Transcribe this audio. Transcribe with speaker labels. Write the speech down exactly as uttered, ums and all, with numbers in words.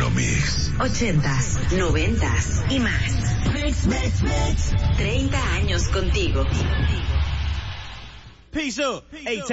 Speaker 1: Euromix.
Speaker 2: Ochentas, noventas y más.
Speaker 3: Mix, mix, mix.
Speaker 2: Treinta años contigo.
Speaker 4: Peace up. Hey,